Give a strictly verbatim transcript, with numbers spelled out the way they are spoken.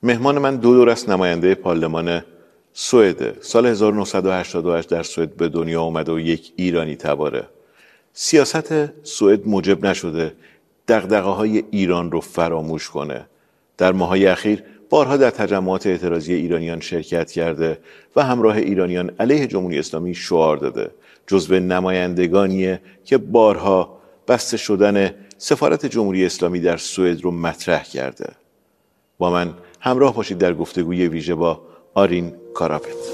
مهمان من دو دور است نماینده پارلمان سوئد. سال هزار و نهصد و هشتاد و هشت در سوئد به دنیا آمده و یک ایرانی تباره. سیاست سوئد موجب نشده دغدغه‌های ایران رو فراموش کنه. در ماه‌های اخیر بارها در تجمعات اعتراضی ایرانیان شرکت کرده و همراه ایرانیان علیه جمهوری اسلامی شعار داده. جزو نمایندگانیه که بارها بسته شدن سفارت جمهوری اسلامی در سوئد رو مطرح کرده. با من همراه باشید در گفتگوی ویژه با آرین کاراپت.